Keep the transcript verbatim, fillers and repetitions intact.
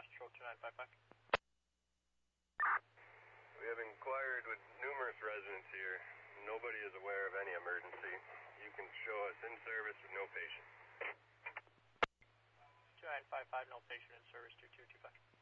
Control two nine five five. We have inquired with numerous residents here. Nobody is aware of any emergency. You can show us in service with no patient. two nine five five, no patient in service, two two two five.